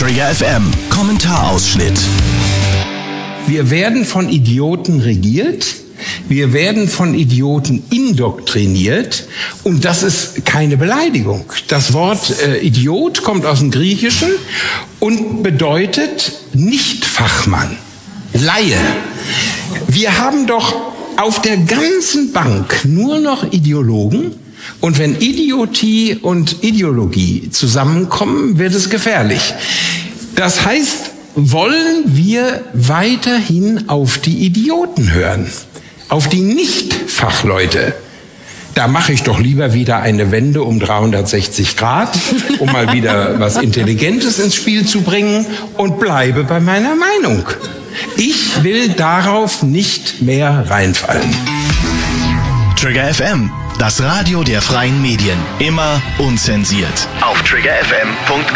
Trigger FM Kommentarausschnitt. Wir werden von Idioten regiert. Wir werden von Idioten indoktriniert und das ist keine Beleidigung. Das Wort Idiot kommt aus dem Griechischen und bedeutet Nicht-Fachmann, Laie. Wir haben doch auf der ganzen Bank nur noch Ideologen und wenn Idiotie und Ideologie zusammenkommen, wird es gefährlich. Das heißt, wollen wir weiterhin auf die Idioten hören? Auf die Nicht-Fachleute. Da mache ich doch lieber wieder eine Wende um 360 Grad, um mal wieder was Intelligentes ins Spiel zu bringen und bleibe bei meiner Meinung. Ich will darauf nicht mehr reinfallen. Trigger FM, das Radio der freien Medien. Immer unzensiert. Auf triggerfm.com.